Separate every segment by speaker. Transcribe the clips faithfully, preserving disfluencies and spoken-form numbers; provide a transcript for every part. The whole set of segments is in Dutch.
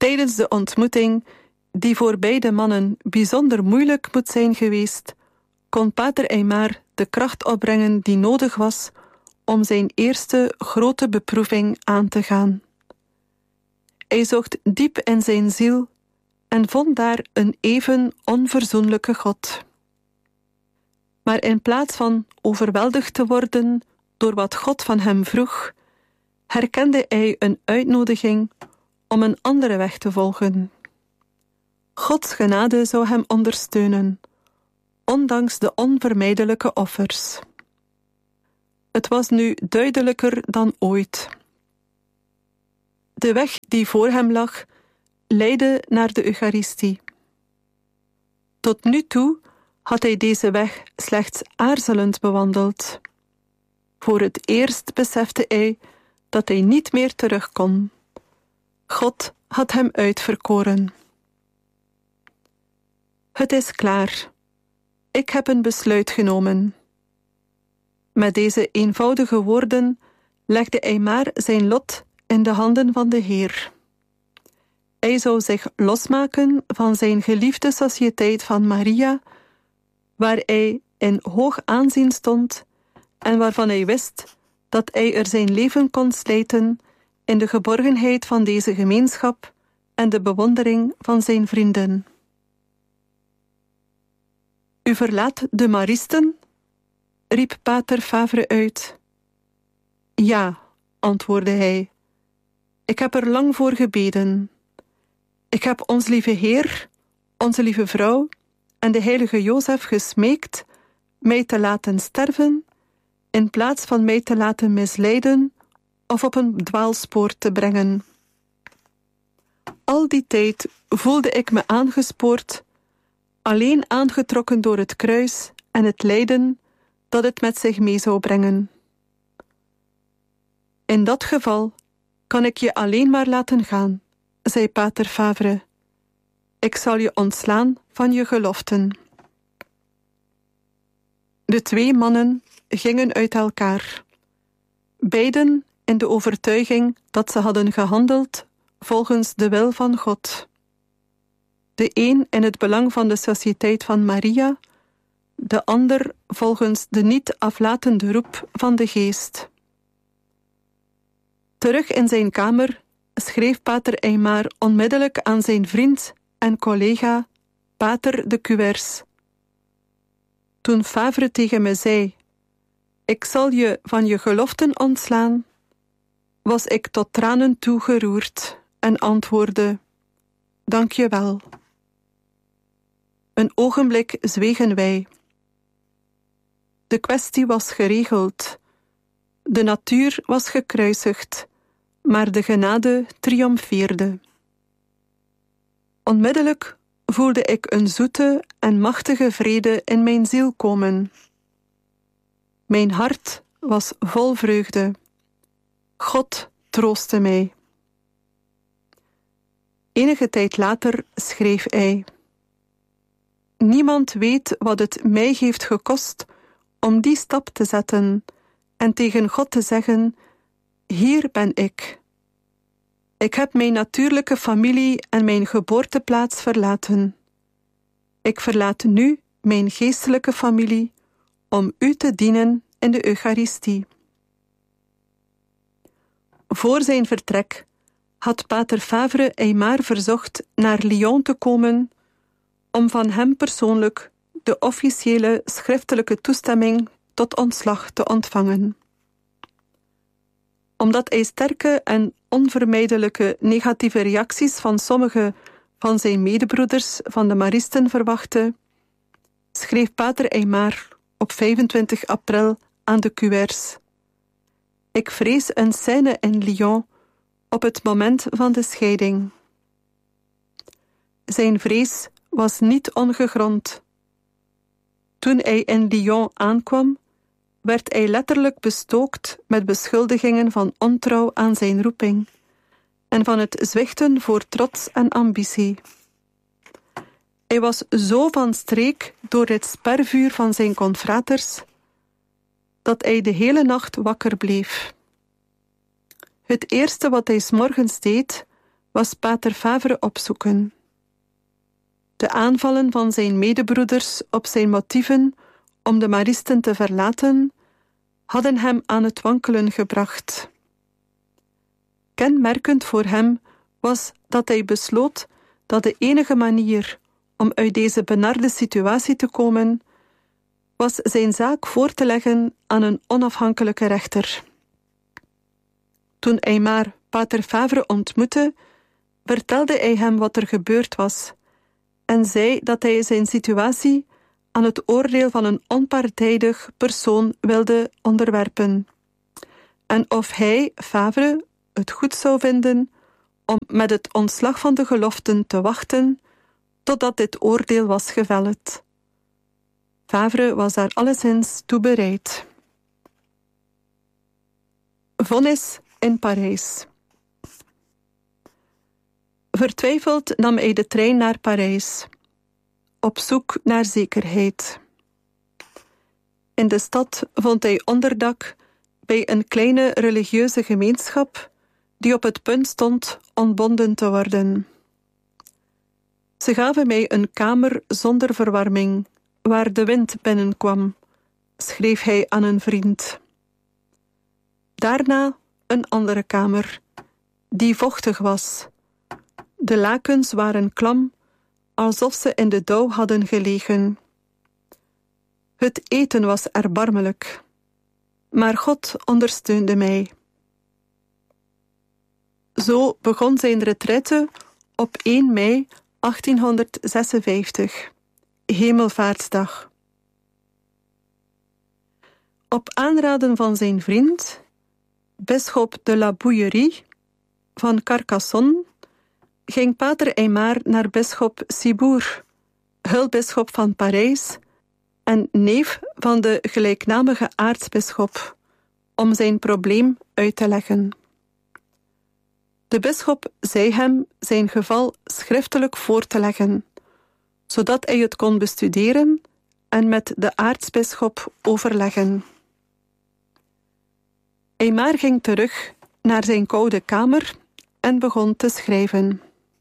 Speaker 1: Tijdens de ontmoeting, die voor beide mannen bijzonder moeilijk moet zijn geweest, kon pater Aymar de kracht opbrengen die nodig was om zijn eerste grote beproeving aan te gaan. Hij zocht diep in zijn ziel en vond daar een even onverzoenlijke God. Maar in plaats van overweldigd te worden door wat God van hem vroeg, herkende hij een uitnodiging om een andere weg te volgen. Gods genade zou hem ondersteunen, ondanks de onvermijdelijke offers. Het was nu duidelijker dan ooit. De weg die voor hem lag, leidde naar de Eucharistie. Tot nu toe had hij deze weg slechts aarzelend bewandeld. Voor het eerst besefte hij dat hij niet meer terug kon. God had hem uitverkoren. Het is klaar. Ik heb een besluit genomen. Met deze eenvoudige woorden legde Aymar zijn lot in de handen van de Heer. Hij zou zich losmaken van zijn geliefde sociëteit van Maria, waar hij in hoog aanzien stond en waarvan hij wist dat hij er zijn leven kon slijten in de geborgenheid van deze gemeenschap en de bewondering van zijn vrienden. U verlaat de Maristen? Riep pater Favre uit. Ja, antwoordde hij. Ik heb er lang voor gebeden. Ik heb ons lieve Heer, onze lieve vrouw en de heilige Jozef gesmeekt mij te laten sterven, in plaats van mij te laten misleiden of op een dwaalspoor te brengen. Al die tijd voelde ik me aangespoord, alleen aangetrokken door het kruis en het lijden dat het met zich mee zou brengen. In dat geval kan ik je alleen maar laten gaan, zei pater Favre. Ik zal je ontslaan van je geloften. De twee mannen gingen uit elkaar, beiden in de overtuiging dat ze hadden gehandeld volgens de wil van God. De een in het belang van de sociëteit van Maria, de ander volgens de niet aflatende roep van de Geest. Terug in zijn kamer schreef pater Aymar onmiddellijk aan zijn vriend en collega, pater de Cuers. Toen Favre tegen me zei, ik zal je van je geloften ontslaan, was ik tot tranen toe geroerd en antwoordde, dank je wel. Een ogenblik zwegen wij. De kwestie was geregeld. De natuur was gekruisigd, maar de genade triomfeerde. Onmiddellijk voelde ik een zoete en machtige vrede in mijn ziel komen. Mijn hart was vol vreugde. God troostte mij. Enige tijd later schreef hij: niemand weet wat het mij heeft gekost om die stap te zetten en tegen God te zeggen, hier ben ik. Ik heb mijn natuurlijke familie en mijn geboorteplaats verlaten. Ik verlaat nu mijn geestelijke familie om u te dienen in de Eucharistie. Voor zijn vertrek had pater Favre Aymar verzocht naar Lyon te komen om van hem persoonlijk de officiële schriftelijke toestemming tot ontslag te ontvangen. Omdat hij sterke en onvermijdelijke negatieve reacties van sommige van zijn medebroeders van de Maristen verwachtte, schreef pater Aymar op vijfentwintig april aan de Cuers: ik vrees een scène in Lyon op het moment van de scheiding. Zijn vrees was niet ongegrond. Toen hij in Lyon aankwam, werd hij letterlijk bestookt met beschuldigingen van ontrouw aan zijn roeping en van het zwichten voor trots en ambitie. Hij was zo van streek door het spervuur van zijn confraters, dat hij de hele nacht wakker bleef. Het eerste wat hij 's morgens deed, was pater Favre opzoeken. De aanvallen van zijn medebroeders op zijn motieven om de Maristen te verlaten, hadden hem aan het wankelen gebracht. Kenmerkend voor hem was dat hij besloot dat de enige manier om uit deze benarde situatie te komen, was zijn zaak voor te leggen aan een onafhankelijke rechter. Toen hij maar pater Favre ontmoette, vertelde hij hem wat er gebeurd was en zei dat hij zijn situatie aan het oordeel van een onpartijdig persoon wilde onderwerpen, en of hij, Favre, het goed zou vinden om met het ontslag van de geloften te wachten totdat dit oordeel was geveld. Favre was daar alleszins toe bereid. Vonnis in Parijs. Vertwijfeld nam hij de trein naar Parijs, op zoek naar zekerheid. In de stad vond hij onderdak bij een kleine religieuze gemeenschap die op het punt stond ontbonden te worden. Ze gaven mij een kamer zonder verwarming, waar de wind binnenkwam, schreef hij aan een vriend. Daarna een andere kamer, die vochtig was. De lakens waren klam, alsof ze in de dauw hadden gelegen. Het eten was erbarmelijk, maar God ondersteunde mij. Zo begon zijn retraite op één mei achttienhonderdzesenvijftig, Hemelvaartsdag. Op aanraden van zijn vriend, bisschop de la Bouillerie van Carcassonne, ging pater Aymar naar bisschop Ciboure, hulpbisschop van Parijs en neef van de gelijknamige aartsbisschop, om zijn probleem uit te leggen. De bisschop zei hem zijn geval schriftelijk voor te leggen, zodat hij het kon bestuderen en met de aartsbisschop overleggen. Aymar ging terug naar zijn koude kamer en begon te schrijven.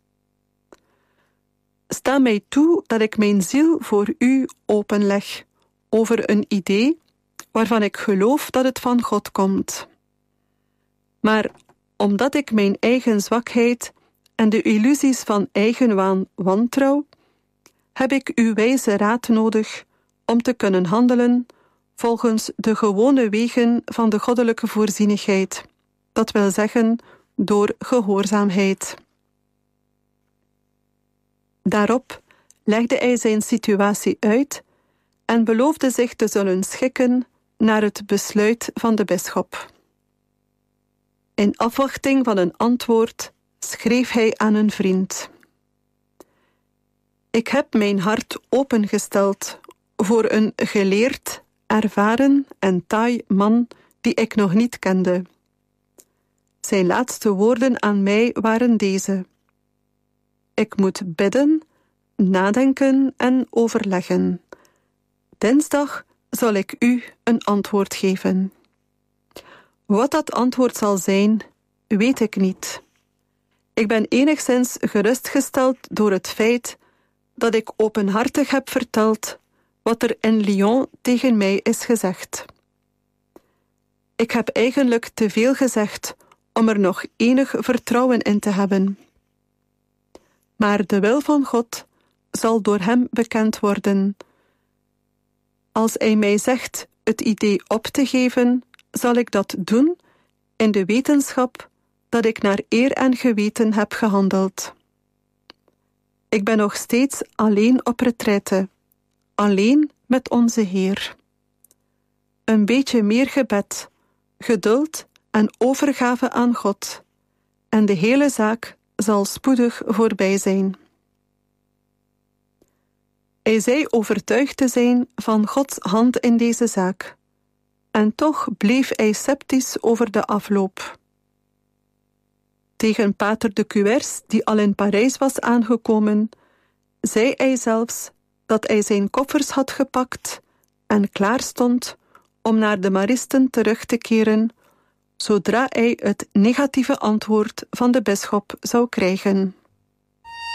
Speaker 1: Sta mij toe dat ik mijn ziel voor u openleg over een idee waarvan ik geloof dat het van God komt. Maar omdat ik mijn eigen zwakheid en de illusies van eigenwaan wantrouw, heb ik uw wijze raad nodig om te kunnen handelen volgens de gewone wegen van de goddelijke voorzienigheid, dat wil zeggen door gehoorzaamheid. Daarop legde hij zijn situatie uit en beloofde zich te zullen schikken naar het besluit van de bisschop. In afwachting van een antwoord schreef hij aan een vriend. Ik heb mijn hart opengesteld voor een geleerd, ervaren en taai man die ik nog niet kende. Zijn laatste woorden aan mij waren deze. Ik moet bidden, nadenken en overleggen. Dinsdag zal ik u een antwoord geven. Wat dat antwoord zal zijn, weet ik niet. Ik ben enigszins gerustgesteld door het feit dat ik openhartig heb verteld wat er in Lyon tegen mij is gezegd. Ik heb eigenlijk te veel gezegd om er nog enig vertrouwen in te hebben. Maar de wil van God zal door hem bekend worden. Als hij mij zegt het idee op te geven, zal ik dat doen in de wetenschap dat ik naar eer en geweten heb gehandeld. Ik ben nog steeds alleen op retraite, alleen met onze Heer. Een beetje meer gebed, geduld en overgave aan God, en de hele zaak zal spoedig voorbij zijn. Hij zei overtuigd te zijn van Gods hand in deze zaak, en toch bleef hij sceptisch over de afloop. Tegen pater de Cuers, die al in Parijs was aangekomen, zei hij zelfs dat hij zijn koffers had gepakt en klaar stond om naar de Maristen terug te keren, zodra hij het negatieve antwoord van de bisschop zou krijgen.